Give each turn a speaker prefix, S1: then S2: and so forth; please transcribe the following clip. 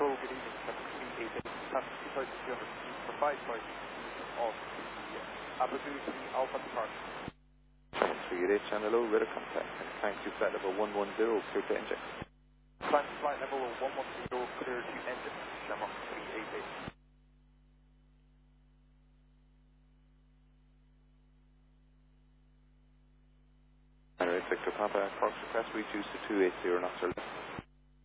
S1: Control, good evening, 7388, passing 2,200 feet for 5 flights of the Abu Dhabi Alpha departure.
S2: 388, channel low, radar contact, and climb to flight level 110, clear to engine.
S1: Climb to flight level 110, clear to engine, Shamrock 388.
S2: Victor Papa, Fox request reduced to 280 knots or less.